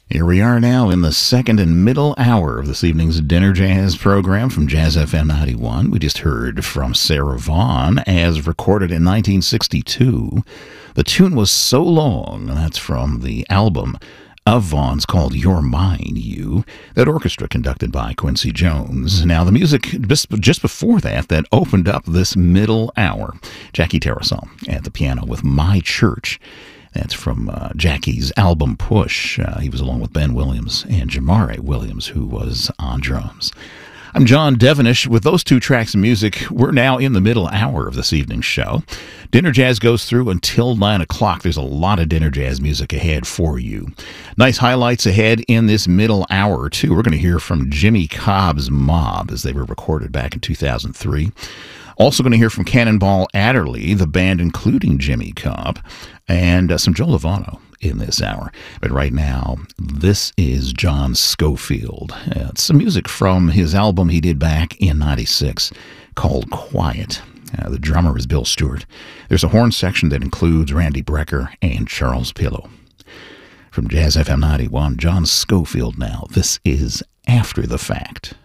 Here we are now in the second and middle hour of this evening's Dinner Jazz program from Jazz FM 91. We just heard from Sarah Vaughan as recorded in 1962. The tune was So Long, and that's from the album of Vaughan's called You're Mine, You, that orchestra conducted by Quincy Jones. Now, the music just before that opened up this middle hour. Jackie Tarasol at the piano with My Church. That's from Jackie's album Push. He was along with Ben Williams and Jamare Williams, who was on drums. I'm John Devenish. With those two tracks of music, we're now in the middle hour of this evening's show. Dinner Jazz goes through until 9 o'clock. There's a lot of Dinner Jazz music ahead for you. Nice highlights ahead in this middle hour, too. We're going to hear from Jimmy Cobb's Mob, as they were recorded back in 2003. Also going to hear from Cannonball Adderley, the band including Jimmy Cobb, and some Joe Lovano in this hour. But right now, this is John Scofield. It's some music from his album he did back in 96 called Quiet. The drummer is Bill Stewart. There's a horn section that includes Randy Brecker and Charles Pillow. From Jazz FM 91, John Scofield now. This is After the Fact.